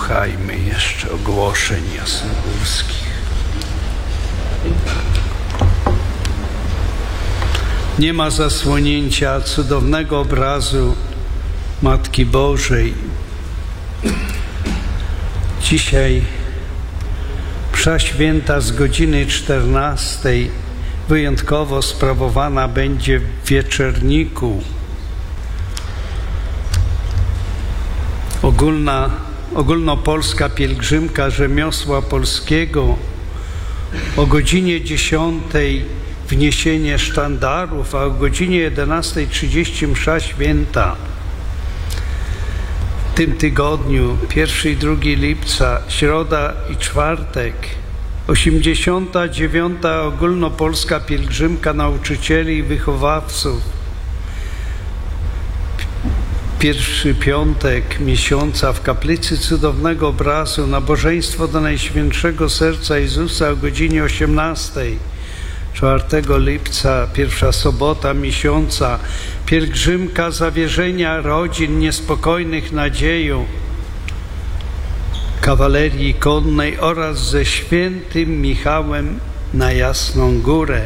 Wysłuchajmy jeszcze ogłoszeń jasnogórskich. Nie ma zasłonięcia cudownego obrazu Matki Bożej. Dzisiaj msza święta z godziny 14 wyjątkowo sprawowana będzie w Wieczerniku. Ogólnopolska pielgrzymka rzemiosła polskiego o godzinie 10 wniesienie sztandarów, a o godzinie 11:30 msza święta. W tym tygodniu, 1 i 2 lipca, środa i czwartek, 89. ogólnopolska pielgrzymka nauczycieli i wychowawców. Pierwszy piątek miesiąca w kaplicy Cudownego Obrazu nabożeństwo do Najświętszego Serca Jezusa o godzinie 18. 4 lipca, pierwsza sobota miesiąca, pielgrzymka zawierzenia rodzin niespokojnych nadzieją kawalerii konnej oraz ze świętym Michałem na Jasną Górę.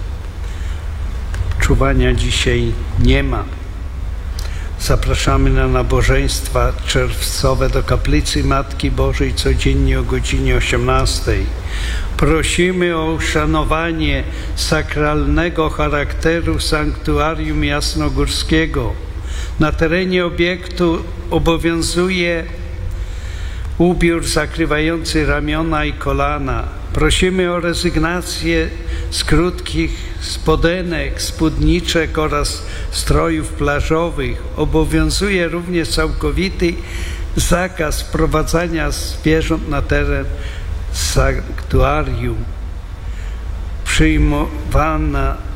Czuwania dzisiaj nie ma. Zapraszamy na nabożeństwa czerwcowe do kaplicy Matki Bożej codziennie o godzinie 18. Prosimy o uszanowanie sakralnego charakteru sanktuarium jasnogórskiego. Na terenie obiektu obowiązuje ubiór zakrywający ramiona i kolana. Prosimy o rezygnację z krótkich spodenek, spódniczek oraz strojów plażowych. Obowiązuje również całkowity zakaz wprowadzania zwierząt na teren sanktuarium. Przyjmowana